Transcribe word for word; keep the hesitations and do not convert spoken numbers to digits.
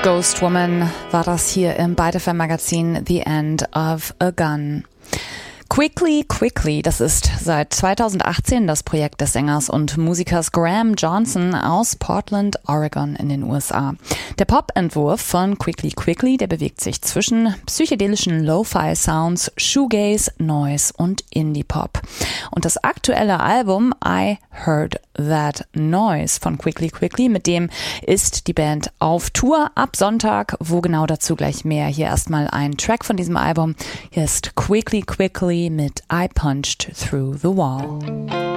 Ghost Woman war das hier im Byte F M Magazin The End of a Gun. Quickly, Quickly, das ist seit zweitausendachtzehn das Projekt des Sängers und Musikers Graham Johnson aus Portland, Oregon in den U S A. Der Pop-Entwurf von Quickly, Quickly, der bewegt sich zwischen psychedelischen Lo-Fi-Sounds, Shoegaze, Noise und Indie-Pop. Und das aktuelle Album I Heard That Noise von Quickly, Quickly, mit dem ist die Band auf Tour ab Sonntag. Wo genau, dazu gleich mehr. Hier erstmal ein Track von diesem Album. Hier ist Quickly, Quickly mit I Punched Through the Wall.